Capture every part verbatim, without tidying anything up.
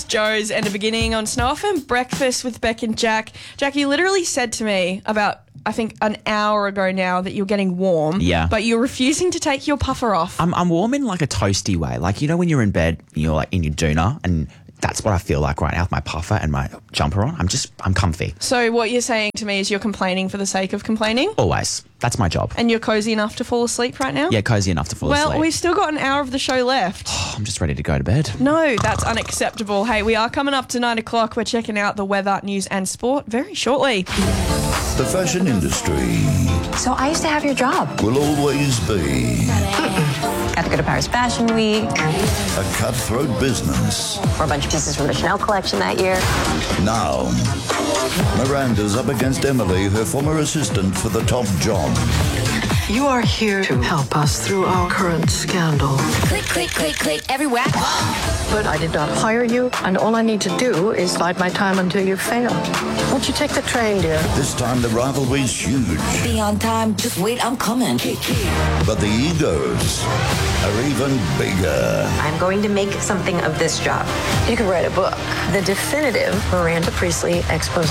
Joe's End of Beginning on Snow F M Breakfast with Beck and Jack. Jack, you literally said to me about, I think, an hour ago now that you're getting warm. Yeah. But you're refusing to take your puffer off. I'm, I'm warm in like a toasty way. Like, you know, when you're in bed, you're like in your doona, and that's what I feel like right now with my puffer and my jumper on. I'm just, I'm comfy. So what you're saying to me is you're complaining for the sake of complaining? Always. That's my job. And you're cozy enough to fall asleep right now? Yeah, cozy enough to fall well, asleep. Well, we've still got an hour of the show left. Oh, I'm just ready to go to bed. No, that's unacceptable. Hey, we are coming up to nine o'clock. We're checking out the weather, news and sport very shortly. The fashion industry So I used to have your job. will always be Got to go to Paris Fashion Week. a cutthroat business. Wore a bunch of pieces from the Chanel collection that year. Now, Miranda's up against Emily, her former assistant, for the top job. You are here to help us through our current scandal. Click, click, click, click, everywhere. But I did not hire you, and all I need to do is bide my time until you fail. Won't you take the train, dear? This time the rivalry's huge, Be on time, just wait, I'm coming. but the egos are even bigger. I'm going to make something of this job. You could write a book. The definitive Miranda Priestley expose.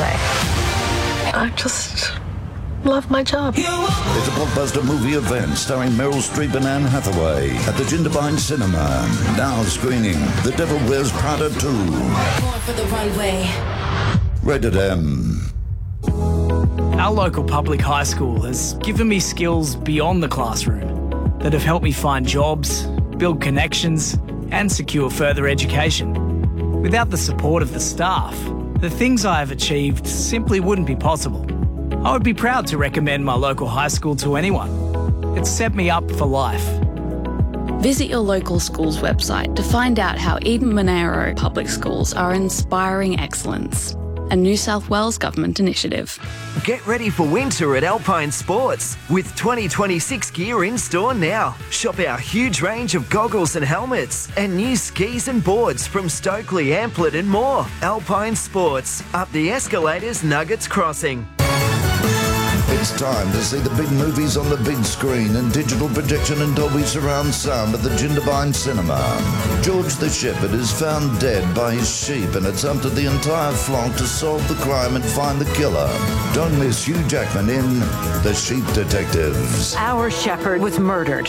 I just love my job. It's a blockbuster movie event starring Meryl Streep and Anne Hathaway at the Jindabyne Cinema. Now screening The Devil Wears Prada two. Going for the right way. Rated M. Our local public high school has given me skills beyond the classroom that have helped me find jobs, build connections, and secure further education. Without the support of the staff, the things I have achieved simply wouldn't be possible. I would be proud to recommend my local high school to anyone. It's set me up for life. Visit your local school's website to find out how Eden Monaro Public Schools are inspiring excellence, a New South Wales Government initiative. Get ready for winter at Alpine Sports with twenty twenty-six gear in store now. Shop our huge range of goggles and helmets and new skis and boards from Stokely, Amplet and more. Alpine Sports, up the escalators, Nuggets Crossing. It's time to see the big movies on the big screen and digital projection and Dolby surround sound at the Jindabyne Cinema. George the Shepherd is found dead by his sheep, and it's up to the entire flock to solve the crime and find the killer. Don't miss Hugh Jackman in The Sheep Detectives. Our shepherd was murdered,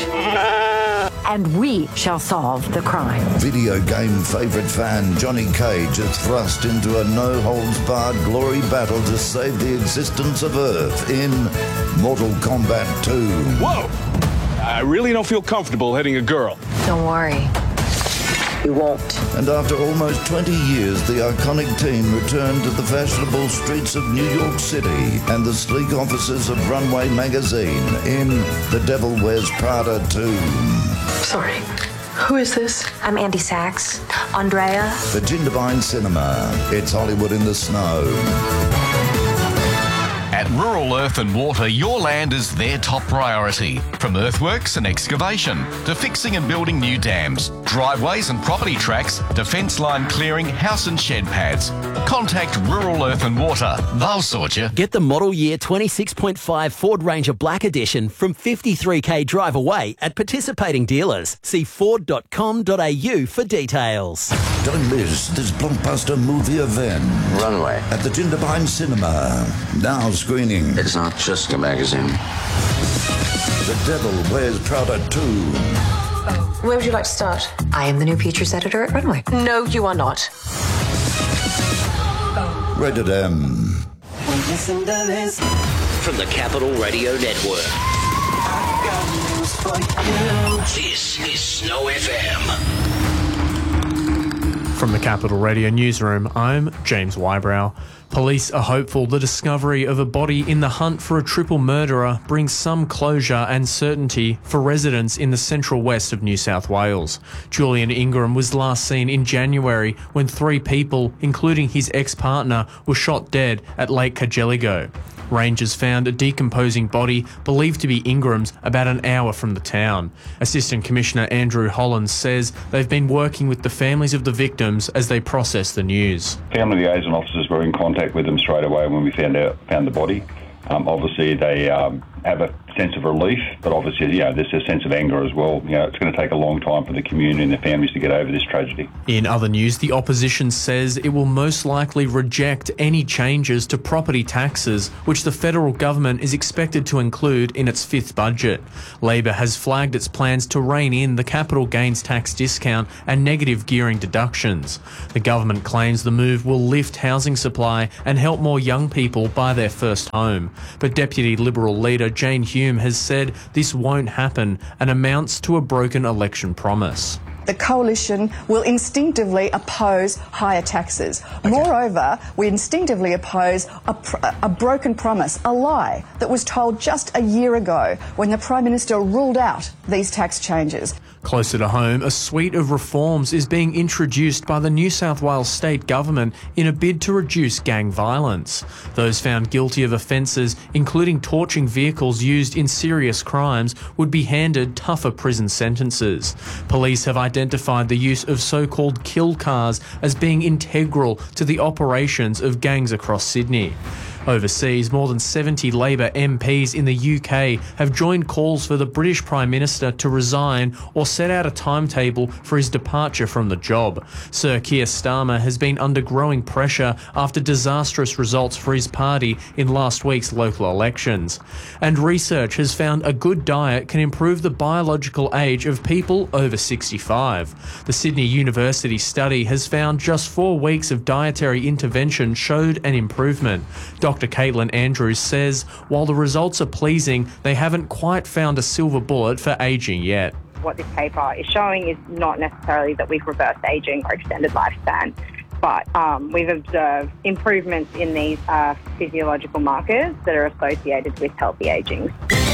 and we shall solve the crime. Video game favourite fan Johnny Cage is thrust into a no-holds-barred glory battle to save the existence of Earth in Mortal Kombat two. Whoa! I really don't feel comfortable hitting a girl. Don't worry. You won't. And after almost twenty years, the iconic team returned to the fashionable streets of New York City and the sleek offices of Runway magazine in The Devil Wears Prada two. Sorry. Who is this? I'm Andy Sachs. Andrea. The Jindabyne Cinema. It's Hollywood in the snow. At Rural Earth and Water, your land is their top priority. From earthworks and excavation to fixing and building new dams, driveways and property tracks to fence line clearing, house and shed pads. Contact Rural Earth and Water. They'll sort you. Get the model year twenty-six point five Ford Ranger Black Edition from fifty-three k drive away at participating dealers. See ford dot com dot a u for details. Don't miss this blockbuster movie event. Runway. At the Jindabyne Cinema. Now screening. It's not just a magazine. The Devil Wears Prada two. Where would you like to start? I am the new features editor at Runway. No, you are not. Rated M. From the Capital Radio Network. This is Snow F M. From the Capital Radio Newsroom, I'm James Wybrow. Police are hopeful the discovery of a body in the hunt for a triple murderer brings some closure and certainty for residents in the central west of New South Wales. Julian Ingram was last seen in January when three people, including his ex-partner, were shot dead at Lake Cargelligo. Rangers found a decomposing body believed to be Ingram's about an hour from the town. Assistant Commissioner Andrew Hollands says they've been working with the families of the victims as they process the news. Family liaison officers were in contact with them straight away when we found out found the body. Um, obviously, they um, have a sense of relief, but obviously, you know, there's a sense of anger as well. You know, it's going to take a long time for the community and the families to get over this tragedy. In other news, the opposition says it will most likely reject any changes to property taxes, which the federal government is expected to include in its fifth budget. Labor has flagged its plans to rein in the capital gains tax discount and negative gearing deductions. The government claims the move will lift housing supply and help more young people buy their first home. But Deputy Liberal leader Jane Hume has said this won't happen and amounts to a broken election promise. The coalition will instinctively oppose higher taxes. Okay. Moreover, we instinctively oppose a, pr- a broken promise, a lie that was told just a year ago when the Prime Minister ruled out these tax changes. Closer to home, a suite of reforms is being introduced by the New South Wales state government in a bid to reduce gang violence. Those found guilty of offences, including torching vehicles used in serious crimes, would be handed tougher prison sentences. Police have identified the use of so-called kill cars as being integral to the operations of gangs across Sydney. Overseas, more than seventy Labor M Ps in the U K have joined calls for the British Prime Minister to resign or set out a timetable for his departure from the job. Sir Keir Starmer has been under growing pressure after disastrous results for his party in last week's local elections. And research has found a good diet can improve the biological age of people over sixty-five. The Sydney University study has found just four weeks of dietary intervention showed an improvement. Doctor Doctor Caitlin Andrews says while the results are pleasing, they haven't quite found a silver bullet for ageing yet. What this paper is showing is not necessarily that we've reversed ageing or extended lifespan, but um, we've observed improvements in these uh, physiological markers that are associated with healthy ageing.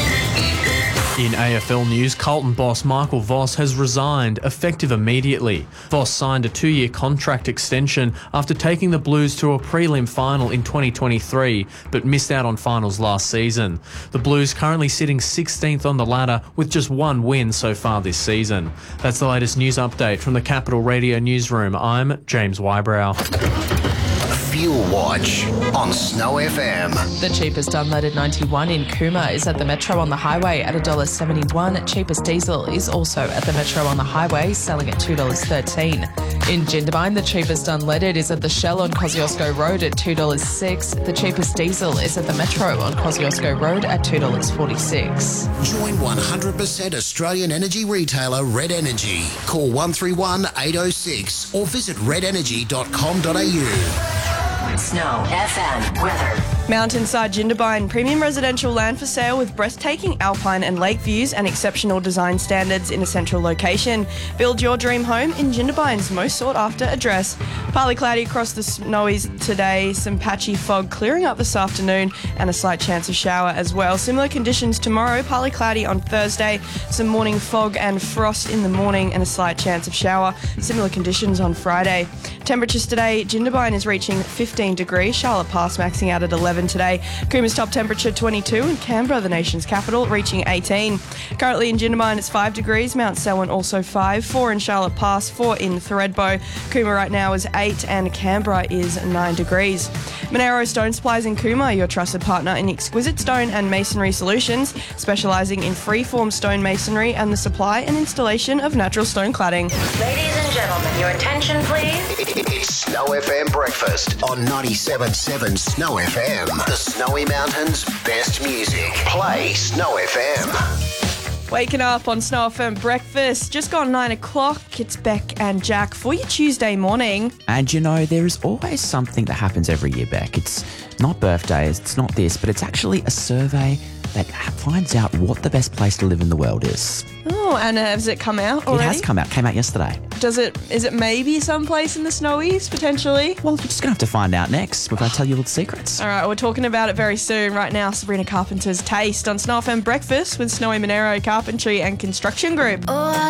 In A F L news, Carlton boss Michael Voss has resigned, effective immediately. Voss signed a two-year contract extension after taking the Blues to a prelim final in twenty twenty-three, but missed out on finals last season. The Blues currently sitting sixteenth on the ladder with just one win so far this season. That's the latest news update from the Capital Radio Newsroom. I'm James Wybrow. Fuel Watch on Snow F M. The cheapest unleaded ninety-one in Cooma is at the Metro on the Highway at one dollar seventy-one. Cheapest diesel is also at the Metro on the Highway, selling at two dollars thirteen. In Jindabyne, the cheapest unleaded is at the Shell on Kosciuszko Road at two dollars six. The cheapest diesel is at the Metro on Kosciuszko Road at two dollars forty-six. Join one hundred percent Australian energy retailer Red Energy. Call one three one, eight oh six or visit red energy dot com dot a u. Snow F M weather. Mountainside Jindabyne, premium residential land for sale with breathtaking alpine and lake views and exceptional design standards in a central location. Build your dream home in Jindabyne's most sought after address. Partly cloudy across the snowies today, some patchy fog clearing up this afternoon and a slight chance of shower as well. Similar conditions tomorrow, partly cloudy on Thursday, some morning fog and frost in the morning and a slight chance of shower. Similar conditions on Friday. Temperatures today, Jindabyne is reaching fifteen degrees, Charlotte Pass maxing out at eleven today. Cooma's top temperature twenty-two and Canberra, the nation's capital, reaching eighteen. Currently in Jindabyne it's five degrees, Mount Selwyn also five, four in Charlotte Pass, four in Thredbo. Cooma right now is eight and Canberra is nine degrees. Monero Stone Supplies in Cooma, your trusted partner in exquisite stone and masonry solutions, specialising in freeform stone masonry and the supply and installation of natural stone cladding. Ladies and gentlemen, your attention please. It's Snow F M Breakfast on ninety-seven point seven Snow F M. The Snowy Mountains' best music. Play Snow F M. Waking up on Snow F M Breakfast. Just gone nine o'clock. It's Beck and Jack for your Tuesday morning. And you know, there is always something that happens every year, Beck. It's not birthdays, it's not this, but it's actually a survey that finds out what the best place to live in the world is. Oh, and uh, has it come out already? It has come out. Came out yesterday. Does it? Is it maybe someplace in the snowies, potentially? Well, we're just going to have to find out next. We're going to tell you all the secrets. All right, we're talking about it very soon. Right now, Sabrina Carpenter's Taste on Snow F M Breakfast with Snowy Monero Carpentry and Construction Group. Oh,